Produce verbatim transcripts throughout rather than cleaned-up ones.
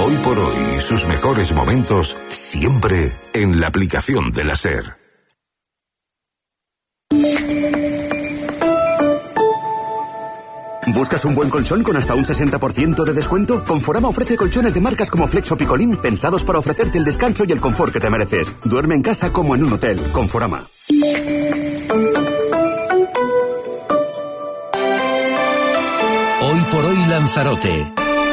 Hoy por hoy, sus mejores momentos siempre en la aplicación de la SER. ¿Buscas un buen colchón con hasta un sesenta por ciento de descuento? Conforama ofrece colchones de marcas como Flex o Picolín pensados para ofrecerte el descanso y el confort que te mereces. Duerme en casa como en un hotel. Conforama. Hoy por hoy Lanzarote.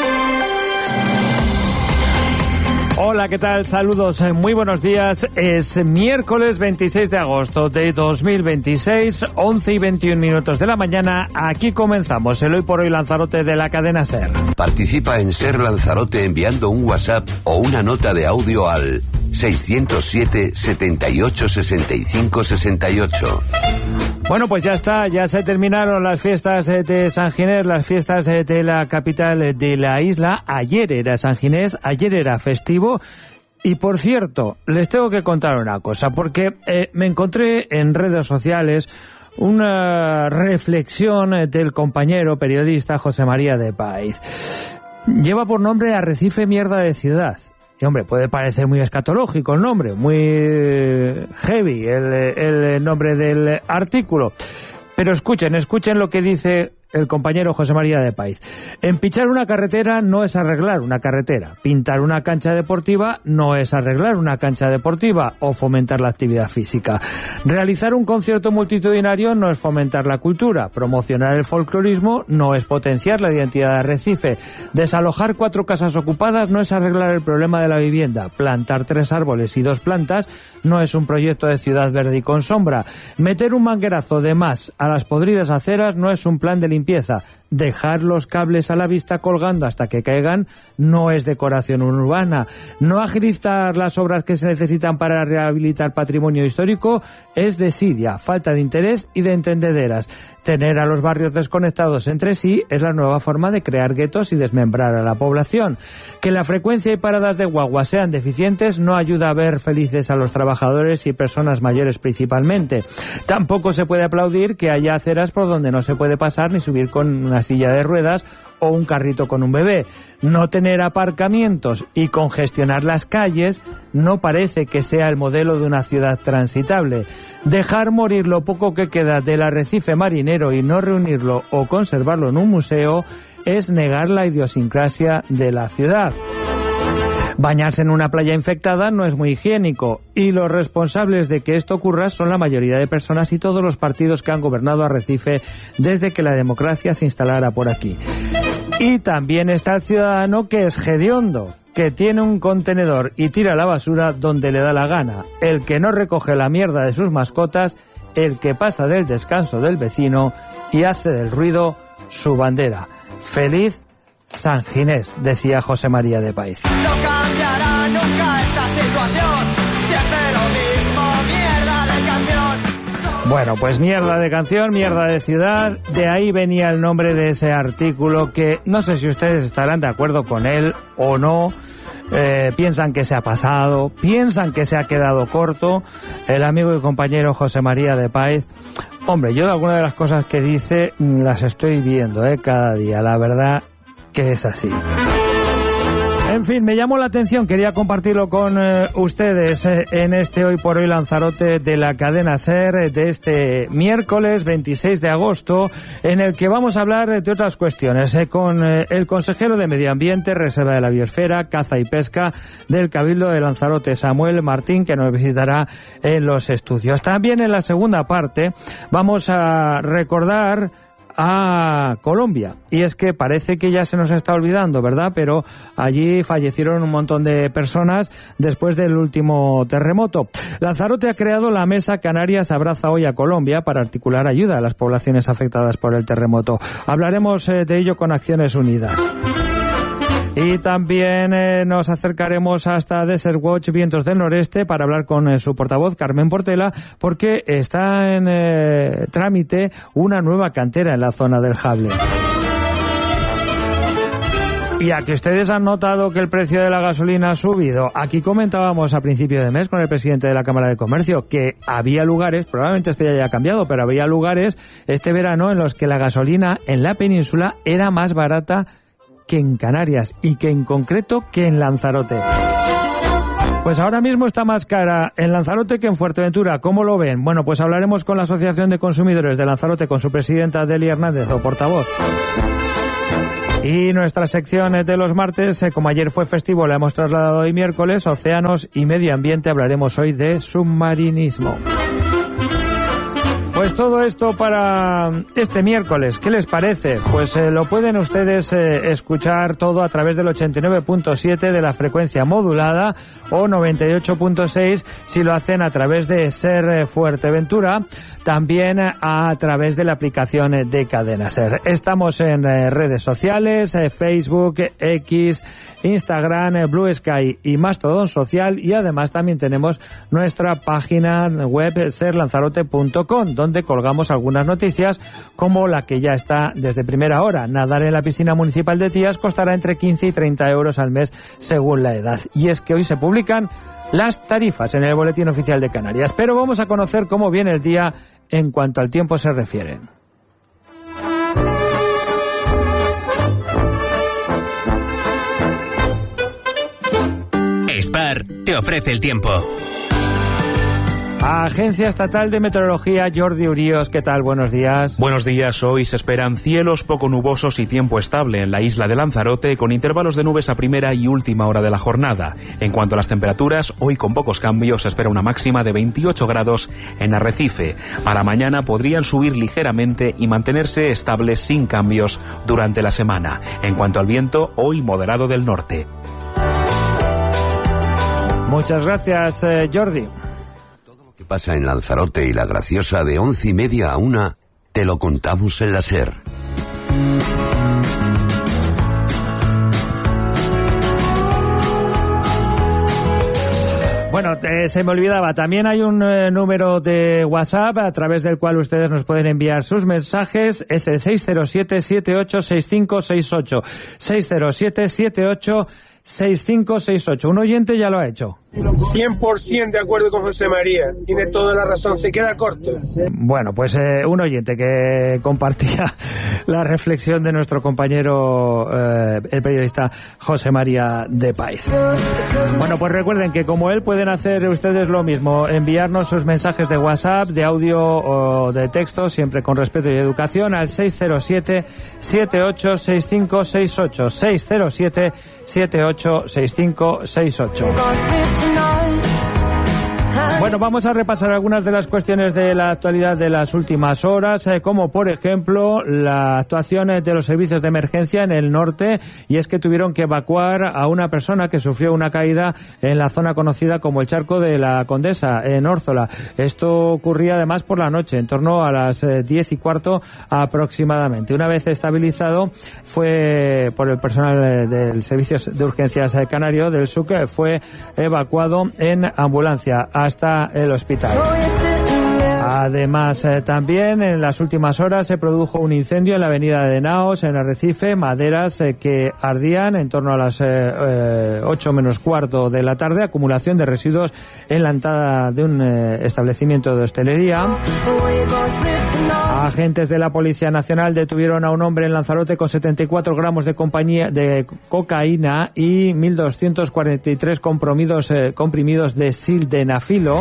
Hola, ¿qué tal? Saludos, muy buenos días. Es miércoles veintiséis de agosto de dos mil veintiséis, once y veintiún minutos de la mañana. Aquí comenzamos el Hoy por Hoy Lanzarote de la cadena SER. Participa en SER Lanzarote enviando un WhatsApp o una nota de audio al seiscientos siete, setenta y ocho, sesenta y cinco, sesenta y ocho. Bueno, pues ya está, ya se terminaron las fiestas de San Ginés, las fiestas de la capital de la isla. Ayer era San Ginés, ayer era festivo. Y por cierto, les tengo que contar una cosa, porque eh, me encontré en redes sociales una reflexión del compañero periodista José María de Páez. Lleva por nombre Arrecife Mierda de Ciudad. Y hombre, puede parecer muy escatológico el nombre, muy heavy el, el nombre del artículo. Pero escuchen, escuchen lo que dice el compañero José María de Páez. Empichar una carretera no es arreglar una carretera. Pintar una cancha deportiva no es arreglar una cancha deportiva o fomentar la actividad física. Realizar un concierto multitudinario no es fomentar la cultura. Promocionar el folclorismo no es potenciar la identidad de Arrecife. Desalojar cuatro casas ocupadas no es arreglar el problema de la vivienda. Plantar tres árboles y dos plantas no es un proyecto de ciudad verde y con sombra. Meter un manguerazo de más a las podridas aceras no es un plan de limpieza. Dejar los cables a la vista colgando hasta que caigan no es decoración urbana. No agilizar las obras que se necesitan para rehabilitar patrimonio histórico es desidia, falta de interés y de entendederas. Tener a los barrios desconectados entre sí es la nueva forma de crear guetos y desmembrar a la población. Que la frecuencia y paradas de guagua sean deficientes no ayuda a ver felices a los trabajadores y personas mayores principalmente. Tampoco se puede aplaudir que haya aceras por donde no se puede pasar ni subir con una silla de ruedas o un carrito con un bebé. No tener aparcamientos y congestionar las calles no parece que sea el modelo de una ciudad transitable. Dejar morir lo poco que queda del arrecife marinero y no reunirlo o conservarlo en un museo es negar la idiosincrasia de la ciudad. Bañarse en una playa infectada no es muy higiénico y los responsables de que esto ocurra son la mayoría de personas y todos los partidos que han gobernado Arrecife desde que la democracia se instalara por aquí. Y también está el ciudadano que es hediondo, que tiene un contenedor y tira la basura donde le da la gana, el que no recoge la mierda de sus mascotas, el que pasa del descanso del vecino y hace del ruido su bandera. ¡Feliz San Ginés!, decía José María de Páez. No cambiará nunca esta situación, siempre lo mismo, mierda de canción. Bueno, pues mierda de canción, mierda de ciudad, de ahí venía el nombre de ese artículo que no sé si ustedes estarán de acuerdo con él o no. Eh, piensan que se ha pasado, piensan que se ha quedado corto. El amigo y compañero José María de Páez, hombre, yo de algunas de las cosas que dice las estoy viendo eh, cada día, la verdad que es así. En fin, me llamó la atención, quería compartirlo con eh, ustedes eh, en este Hoy por Hoy Lanzarote de la cadena SER eh, de este miércoles veintiséis de agosto, en el que vamos a hablar eh, de otras cuestiones eh, con eh, el consejero de Medio Ambiente, Reserva de la Biosfera, Caza y Pesca del Cabildo de Lanzarote, Samuel Martín, que nos visitará en los estudios. También en la segunda parte vamos a recordar a Colombia, y es que parece que ya se nos está olvidando, ¿verdad? Pero allí fallecieron un montón de personas después del último terremoto. Lanzarote ha creado la Mesa Canarias Abraza Hoy a Colombia para articular ayuda a las poblaciones afectadas por el terremoto. Hablaremos eh, de ello con Acciones Unidas. Y también eh, nos acercaremos hasta Desert Watch Vientos del Noreste para hablar con eh, su portavoz, Carmen Portela, porque está en eh, trámite una nueva cantera en la zona del Jable. Y a que ustedes han notado que el precio de la gasolina ha subido. Aquí comentábamos a principio de mes con el presidente de la Cámara de Comercio que había lugares, probablemente esto ya haya cambiado, pero había lugares este verano en los que la gasolina en la península era más barata que en Canarias y que en concreto que en Lanzarote. Pues ahora mismo está más cara en Lanzarote que en Fuerteventura. ¿Cómo lo ven? Bueno, pues hablaremos con la Asociación de Consumidores de Lanzarote, con su presidenta Delia Hernández, o portavoz. Y nuestra sección de los martes, como ayer fue festivo, la hemos trasladado hoy miércoles, océanos y medio ambiente. Hablaremos hoy de submarinismo. Pues todo esto para este miércoles, ¿qué les parece? Pues eh, lo pueden ustedes eh, escuchar todo a través del ochenta y nueve punto siete de la frecuencia modulada o noventa y ocho punto seis si lo hacen a través de Ser Fuerteventura, también a través de la aplicación de Cadena Ser. Estamos en eh, redes sociales, eh, Facebook, X, Instagram, eh, Blue Sky y Mastodon Social, y además también tenemos nuestra página web ser lanzarote punto com, donde colgamos algunas noticias, como la que ya está desde primera hora. Nadar en la piscina municipal de Tías costará entre quince y treinta euros al mes según la edad. Y es que hoy se publican las tarifas en el Boletín Oficial de Canarias. Pero vamos a conocer cómo viene el día en cuanto al tiempo se refiere. Spar te ofrece el tiempo. Agencia Estatal de Meteorología, Jordi Urios, ¿qué tal? Buenos días. Buenos días. Hoy se esperan cielos poco nubosos y tiempo estable en la isla de Lanzarote, con intervalos de nubes a primera y última hora de la jornada. En cuanto a las temperaturas, hoy con pocos cambios se espera una máxima de veintiocho grados en Arrecife. Para mañana podrían subir ligeramente y mantenerse estables sin cambios durante la semana. En cuanto al viento, hoy moderado del norte. Muchas gracias, eh, Jordi. ¿Qué pasa en Lanzarote y La Graciosa de once y media a una? Te lo contamos en la Ser. Bueno, eh, se me olvidaba, también hay un eh, número de WhatsApp a través del cual ustedes nos pueden enviar sus mensajes. Es el seis cero siete, siete ocho seis cinco seis ocho. seis cero siete, siete ocho seis cinco seis ocho. Un oyente ya lo ha hecho. cien por ciento de acuerdo con José María. Tiene toda la razón. Se queda corto. Bueno, pues eh, un oyente que compartía la reflexión de nuestro compañero, eh, el periodista José María de Páez. Bueno, pues recuerden que como él pueden hacer ustedes lo mismo, enviarnos sus mensajes de WhatsApp, de audio o de texto, siempre con respeto y educación, al seis cero siete, siete ocho seis cinco seis ocho. seis cero siete, siete ocho seis cinco seis ocho. Bueno, vamos a repasar algunas de las cuestiones de la actualidad de las últimas horas, eh, como por ejemplo la actuación de los servicios de emergencia en el norte, y es que tuvieron que evacuar a una persona que sufrió una caída en la zona conocida como el Charco de la Condesa, en Órzola. Esto ocurría además por la noche, en torno a las eh, diez y cuarto aproximadamente. Una vez estabilizado, fue por el personal eh, del Servicio de Urgencias eh, Canario del S U C, fue evacuado en ambulancia hasta el hospital. Además, eh, también en las últimas horas se produjo un incendio en la avenida de Naos, en Arrecife, maderas eh, que ardían en torno a las eh, eh, ocho menos cuarto de la tarde, acumulación de residuos en la entrada de un eh, establecimiento de hostelería. Agentes de la Policía Nacional detuvieron a un hombre en Lanzarote con setenta y cuatro gramos de, compañía, de cocaína y mil doscientos cuarenta y tres comprimidos, eh, comprimidos de sildenafilo.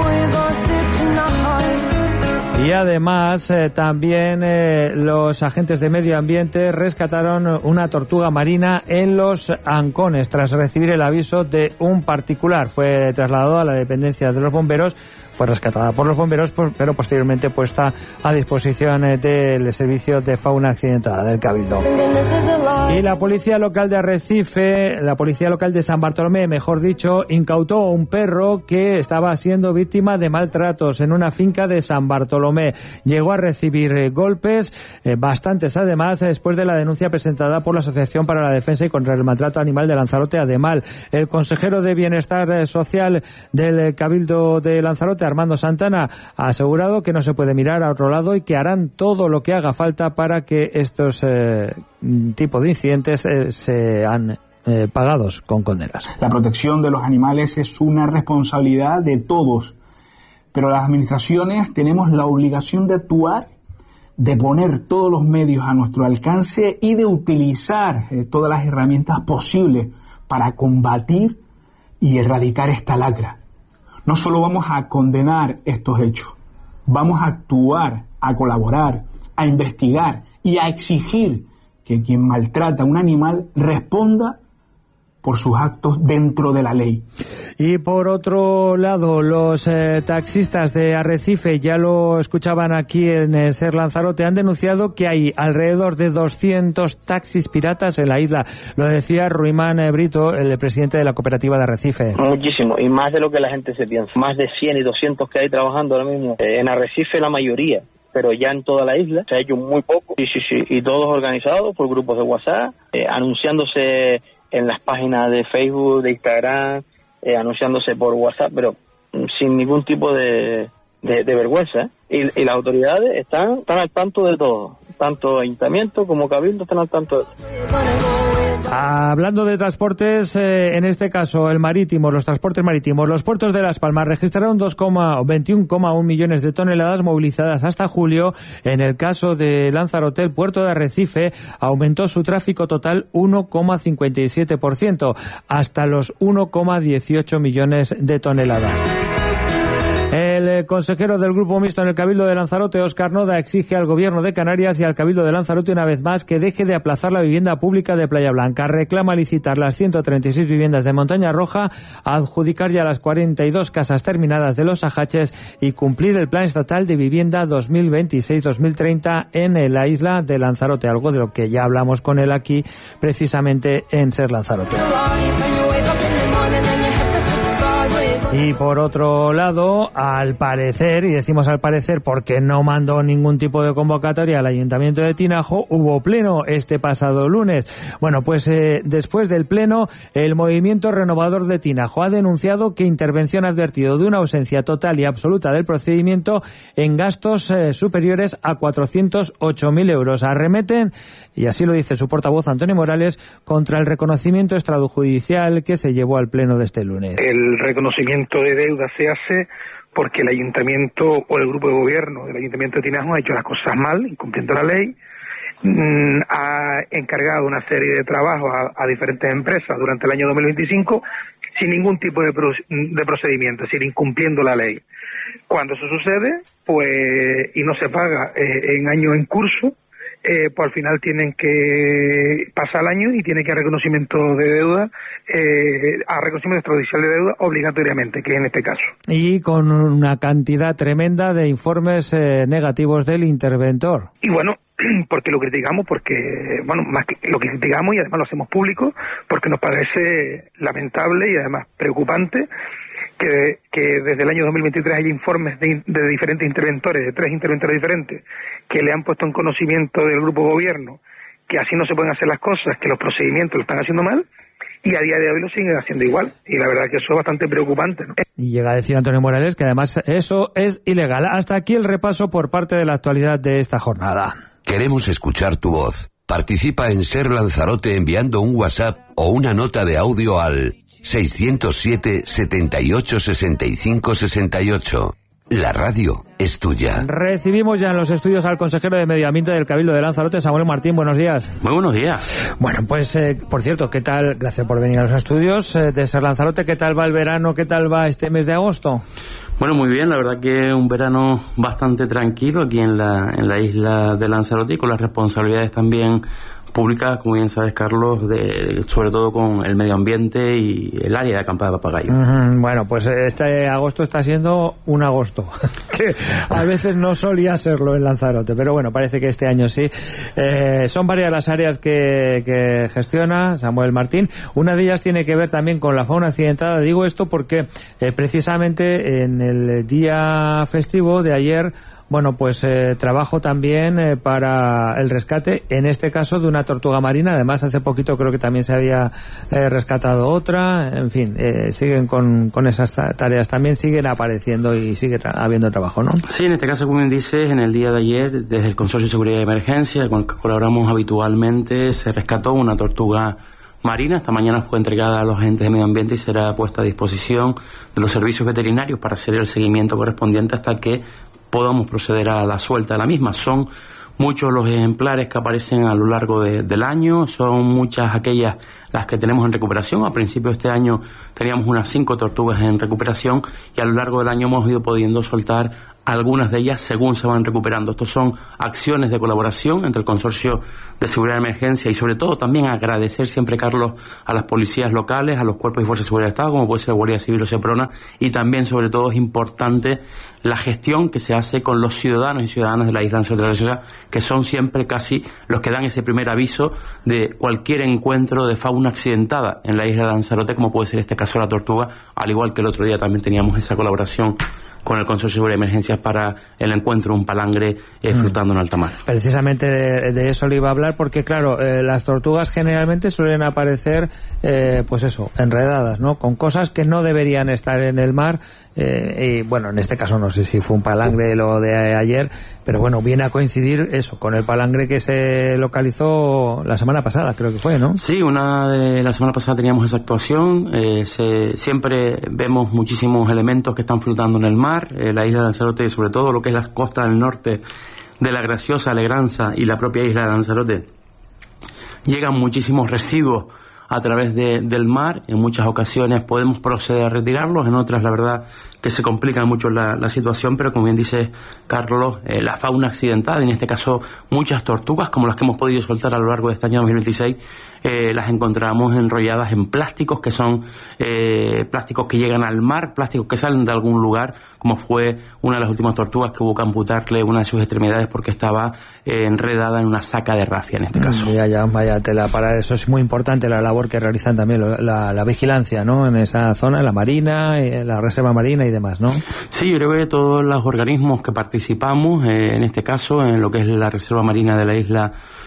Y además eh, también eh, los agentes de medio ambiente rescataron una tortuga marina en Los Ancones tras recibir el aviso de un particular. Fue trasladado a la dependencia de los bomberos, fue rescatada por los bomberos, pero posteriormente puesta a disposición eh, del Servicio de Fauna Accidentada del Cabildo. Y la policía local de Arrecife, la policía local de San Bartolomé, mejor dicho, incautó un perro que estaba siendo víctima de maltratos en una finca de San Bartolomé. Llegó a recibir eh, golpes, eh, bastantes además, después de la denuncia presentada por la Asociación para la Defensa y contra el Maltrato Animal de Lanzarote, ADEMAL. El consejero de Bienestar eh, Social del Cabildo de Lanzarote, Armando Santana, ha asegurado que no se puede mirar a otro lado y que harán todo lo que haga falta para que estos eh, tipo de incidentes eh, sean eh, pagados con condenas. La protección de los animales es una responsabilidad de todos, pero las administraciones tenemos la obligación de actuar de poner todos los medios a nuestro alcance y de utilizar eh, todas las herramientas posibles para combatir y erradicar esta lacra. No solo vamos a condenar estos hechos, vamos a actuar, a colaborar, a investigar y a exigir que quien maltrata a un animal responda por sus actos dentro de la ley. Y por otro lado, los eh, taxistas de Arrecife, ya lo escuchaban aquí en eh, Ser Lanzarote, han denunciado que hay alrededor de doscientos taxis piratas en la isla. Lo decía Ruimán eh, Brito, el presidente de la cooperativa de Arrecife. Muchísimo, y más de lo que la gente se piensa. Más de cien y doscientos que hay trabajando ahora mismo. Eh, en Arrecife la mayoría, pero ya en toda la isla se ha hecho muy poco. Sí, sí, sí, y todos organizados por grupos de WhatsApp, eh, anunciándose en las páginas de Facebook, de Instagram, eh, anunciándose por WhatsApp, pero sin ningún tipo de, de, de vergüenza. ¿eh? Y, y las autoridades están, están al tanto de todo, tanto ayuntamiento como cabildo están al tanto de todo. Hablando de transportes, eh, en este caso el marítimo, los transportes marítimos, los puertos de Las Palmas registraron veintiuno coma uno millones de toneladas movilizadas hasta julio. En el caso de Lanzarote, el puerto de Arrecife aumentó su tráfico total uno coma cincuenta y siete por ciento, hasta los uno coma dieciocho millones de toneladas. El consejero del Grupo Mixto en el Cabildo de Lanzarote, Óscar Noda, exige al Gobierno de Canarias y al Cabildo de Lanzarote una vez más que deje de aplazar la vivienda pública de Playa Blanca. Reclama licitar las ciento treinta y seis viviendas de Montaña Roja, adjudicar ya las cuarenta y dos casas terminadas de Los Ajaches y cumplir el Plan Estatal de Vivienda dos mil veintiséis dos mil treinta en la isla de Lanzarote, algo de lo que ya hablamos con él aquí precisamente en Ser Lanzarote. Y por otro lado, al parecer, y decimos al parecer porque no mandó ningún tipo de convocatoria al Ayuntamiento de Tinajo, hubo pleno este pasado lunes. Bueno, pues eh, después del pleno, el Movimiento Renovador de Tinajo ha denunciado que Intervención ha advertido de una ausencia total y absoluta del procedimiento en gastos eh, superiores a cuatrocientos ocho mil euros. Arremeten, y así lo dice su portavoz Antonio Morales, contra el reconocimiento extrajudicial que se llevó al pleno de este lunes. El reconocimiento de deuda se hace porque el ayuntamiento o el grupo de gobierno del ayuntamiento de Tinajo ha hecho las cosas mal, incumpliendo la ley, mmm, ha encargado una serie de trabajos a, a diferentes empresas durante el año dos mil veinticinco sin ningún tipo de, pro, de procedimiento, es decir, incumpliendo la ley. Cuando eso sucede, pues, y no se paga eh, en año en curso, Eh, pues al final tienen que pasar el año y tienen que dar reconocimiento de deuda, eh, a reconocimiento extrajudicial de deuda obligatoriamente, que es en este caso. Y con una cantidad tremenda de informes eh, negativos del interventor. Y bueno, porque lo criticamos, porque, bueno, más que lo que criticamos y además lo hacemos público, porque nos parece lamentable y además preocupante que, que desde el año dos mil veintitrés hay informes de, de diferentes interventores, de tres interventores diferentes, que le han puesto en conocimiento del grupo gobierno que así no se pueden hacer las cosas, que los procedimientos lo están haciendo mal, y a día de hoy lo siguen haciendo igual. Y la verdad que eso es bastante preocupante, ¿no? Y llega a decir Antonio Morales que además eso es ilegal. Hasta aquí el repaso por parte de la actualidad de esta jornada. Queremos escuchar tu voz. Participa en Ser Lanzarote enviando un WhatsApp o una nota de audio al seiscientos siete, setenta y ocho, sesenta y cinco, sesenta y ocho. La radio es tuya. Recibimos ya en los estudios al consejero de Medio Ambiente del Cabildo de Lanzarote, Samuel Martín. Buenos días. Muy buenos días. Bueno, pues, eh, por cierto, ¿qué tal? Gracias por venir a los estudios eh, de Ser Lanzarote. ¿Qué tal va el verano? ¿Qué tal va este mes de agosto? Bueno, muy bien. La verdad que un verano bastante tranquilo aquí en la, en la isla de Lanzarote, y con las responsabilidades también públicas, como bien sabes, Carlos, de, de, sobre todo con el medio ambiente y el área de acampada de Papagayo. Uh-huh. Bueno, pues este agosto está siendo un agosto, que a veces no solía serlo en Lanzarote, pero bueno, parece que este año sí. Eh, son varias las áreas que, que gestiona Samuel Martín. Una de ellas tiene que ver también con la fauna accidentada. Digo esto porque eh, precisamente en el día festivo de ayer, bueno, pues eh, trabajo también eh, para el rescate, en este caso de una tortuga marina. Además, hace poquito creo que también se había eh, rescatado otra. En fin, eh, siguen con, con esas tareas también, siguen apareciendo y sigue tra- habiendo trabajo, ¿no? Sí, en este caso, como bien dices, en el día de ayer, desde el Consorcio de Seguridad y Emergencia, con el que colaboramos habitualmente, se rescató una tortuga marina. Esta mañana fue entregada a los agentes de medio ambiente y será puesta a disposición de los servicios veterinarios para hacer el seguimiento correspondiente hasta que podamos proceder a la suelta de la misma. Son muchos los ejemplares que aparecen a lo largo de, del año, son muchas aquellas las que tenemos en recuperación. A principio de este año teníamos unas cinco tortugas en recuperación y a lo largo del año hemos ido pudiendo soltar algunas de ellas según se van recuperando. Estos son acciones de colaboración entre el Consorcio de Seguridad de Emergencia y sobre todo también agradecer siempre, Carlos, a las policías locales, a los cuerpos y fuerzas de seguridad del Estado, como puede ser la Guardia Civil o Seprona, y también sobre todo es importante la gestión que se hace con los ciudadanos y ciudadanas de la isla de Lanzarote de la Graciosa, que son siempre casi los que dan ese primer aviso de cualquier encuentro de fauna accidentada en la isla de Lanzarote, como puede ser este caso de la tortuga, al igual que el otro día también teníamos esa colaboración con el Consorcio de Seguridad de Emergencias para el encuentro de un palangre eh, flotando mm. en alta mar. Precisamente de, de eso le iba a hablar, porque claro, eh, las tortugas generalmente suelen aparecer, eh, pues eso, enredadas, ¿no? Con cosas que no deberían estar en el mar, eh, y bueno, en este caso no sé si fue un palangre lo de ayer, pero bueno, viene a coincidir eso, con el palangre que se localizó la semana pasada, creo que fue, ¿no? Sí, una de la semana pasada teníamos esa actuación, eh, se, siempre vemos muchísimos elementos que están flotando en el mar. Eh, la isla de Lanzarote, sobre todo lo que es las costas del norte de la Graciosa, Alegranza y la propia isla de Lanzarote, llegan muchísimos residuos a través de, del mar. En muchas ocasiones podemos proceder a retirarlos, en otras la verdad que se complica mucho la, la situación, pero como bien dice Carlos, eh, la fauna accidentada, en este caso muchas tortugas como las que hemos podido soltar a lo largo de este año dos mil veintiséis, eh, las encontramos enrolladas en plásticos que son eh, plásticos que llegan al mar, plásticos que salen de algún lugar, como fue una de las últimas tortugas que hubo que amputarle una de sus extremidades porque estaba eh, enredada en una saca de rafia en este caso. Ya, ya, vaya tela. Para eso es muy importante la labor que realizan también la, la vigilancia, ¿no? En esa zona, la marina, la reserva marina y demás, ¿no? Sí, yo creo que todos los organismos que participamos, eh, en este caso, en lo que es la reserva marina de la isla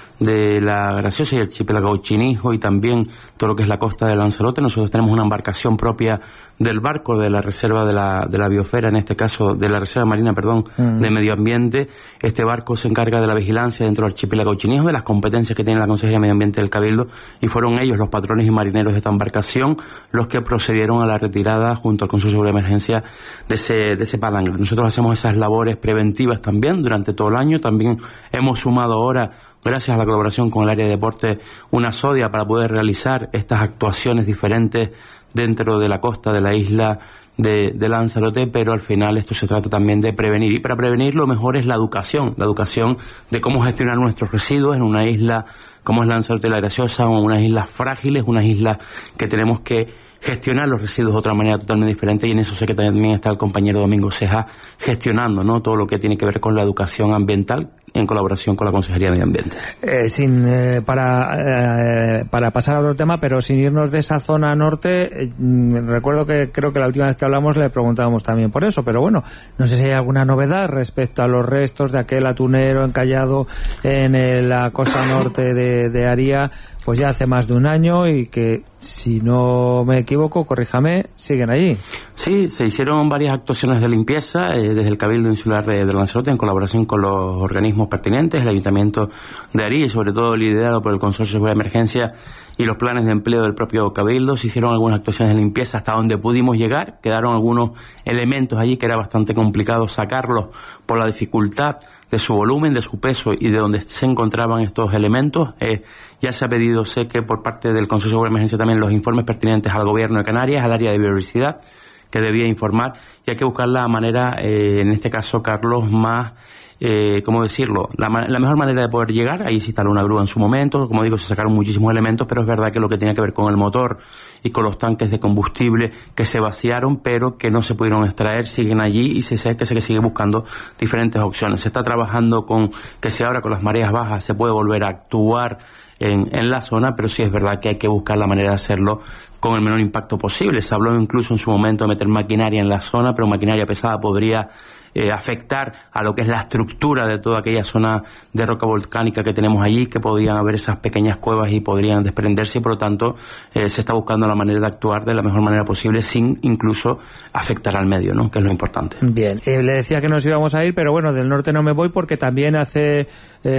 de la Graciosa y el archipiélago Chinijo y también todo lo que es la costa de Lanzarote, nosotros tenemos una embarcación propia del barco de la reserva de la, de la biosfera, en este caso de la reserva marina, perdón, mm. de medio ambiente. Este barco se encarga de la vigilancia dentro del archipiélago Chinijo, de las competencias que tiene la Consejería de Medio Ambiente del Cabildo, y fueron ellos, los patrones y marineros de esta embarcación, los que procedieron a la retirada junto al Consorcio de Seguridad de Emergencia de ese, de ese palangre. Nosotros hacemos esas labores preventivas también durante todo el año. También hemos sumado ahora, gracias a la colaboración con el área de deporte, una SODIA para poder realizar estas actuaciones diferentes dentro de la costa de la isla de, de Lanzarote, pero al final esto se trata también de prevenir, y para prevenir lo mejor es la educación, la educación de cómo gestionar nuestros residuos en una isla como es Lanzarote de la Graciosa, o unas islas frágiles, unas islas que tenemos que gestionar los residuos de otra manera totalmente diferente, y en eso sé que también está el compañero Domingo Ceja gestionando, ¿no?, todo lo que tiene que ver con la educación ambiental en colaboración con la Consejería de Medio Ambiente. Eh, sin eh, para eh, para pasar a otro tema, pero sin irnos de esa zona norte, eh, recuerdo que creo que la última vez que hablamos le preguntábamos también por eso, pero bueno, no sé si hay alguna novedad respecto a los restos de aquel atunero encallado en eh, la costa norte de, de Aría, pues ya hace más de un año, y que, si no me equivoco, corríjame, siguen allí. Sí, se hicieron varias actuaciones de limpieza eh, desde el Cabildo Insular de, de Lanzarote, en colaboración con los organismos pertinentes, el Ayuntamiento de Aría y sobre todo liderado por el Consorcio de Seguridad de Emergencia y los planes de empleo del propio Cabildo. Se hicieron algunas actuaciones de limpieza hasta donde pudimos llegar. Quedaron algunos elementos allí que era bastante complicado sacarlos por la dificultad de su volumen, de su peso y de donde se encontraban estos elementos. Eh, ya se ha pedido, sé que por parte del Consorcio de Seguridad de Emergencia, también los informes pertinentes al Gobierno de Canarias, al área de biodiversidad, que debía informar, y hay que buscar la manera, eh, en este caso, Carlos, más... Eh, ¿cómo decirlo? La, la mejor manera de poder llegar. Ahí se instaló una grúa en su momento, como digo, se sacaron muchísimos elementos, pero es verdad que lo que tiene que ver con el motor y con los tanques de combustible que se vaciaron, pero que no se pudieron extraer, siguen allí, y se sabe que se sigue buscando diferentes opciones. Se está trabajando con que si ahora con las mareas bajas se puede volver a actuar en, en la zona, pero sí es verdad que hay que buscar la manera de hacerlo con el menor impacto posible. Se habló incluso en su momento de meter maquinaria en la zona, pero maquinaria pesada podría Eh, afectar a lo que es la estructura de toda aquella zona de roca volcánica que tenemos allí, que podían haber esas pequeñas cuevas y podrían desprenderse, y por lo tanto eh, se está buscando la manera de actuar de la mejor manera posible sin incluso afectar al medio, ¿no?, que es lo importante. Bien, eh, le decía que nos íbamos a ir, pero bueno, del norte no me voy, porque también hace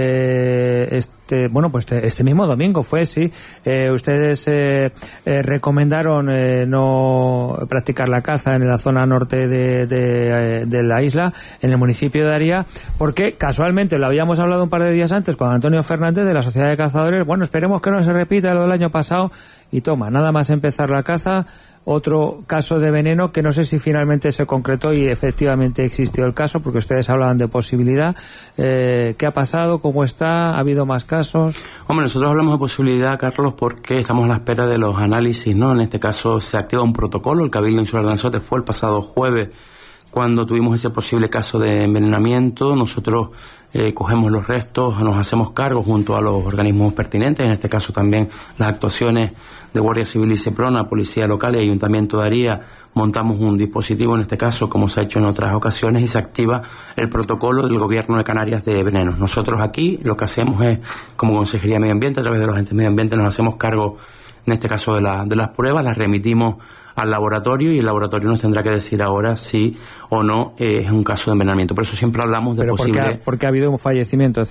eh, este, bueno, pues este, este mismo domingo fue, sí, eh, ustedes eh, eh, recomendaron recomendaron eh, no practicar la caza en la zona norte de, de, de la isla, en el municipio de Aría, porque casualmente lo habíamos hablado un par de días antes con Antonio Fernández de la Sociedad de Cazadores. Bueno, esperemos que no se repita lo del año pasado, y toma, nada más empezar la caza, otro caso de veneno que no sé si finalmente se concretó y efectivamente existió el caso, porque ustedes hablaban de posibilidad. Eh, ¿Qué ha pasado? ¿Cómo está? ¿Ha habido más casos? Hombre, nosotros hablamos de posibilidad, Carlos, porque estamos a la espera de los análisis, ¿no? En este caso se activa un protocolo. El Cabildo Insular de Lanzarote fue el pasado jueves cuando tuvimos ese posible caso de envenenamiento. Nosotros eh, cogemos los restos, nos hacemos cargo junto a los organismos pertinentes, en este caso también las actuaciones de Guardia Civil y Seprona, Policía Local y Ayuntamiento de Aría. Montamos un dispositivo, en este caso, como se ha hecho en otras ocasiones, y se activa el protocolo del Gobierno de Canarias de venenos. Nosotros aquí lo que hacemos es, como Consejería de Medio Ambiente, a través de los agentes de medio ambiente, nos hacemos cargo, en este caso, de, la, de las pruebas, las remitimos al laboratorio y el laboratorio nos tendrá que decir ahora si o no eh, es un caso de envenenamiento. Por eso siempre hablamos de ¿Pero posible... ¿Por qué ha, por qué ha habido un fallecimiento?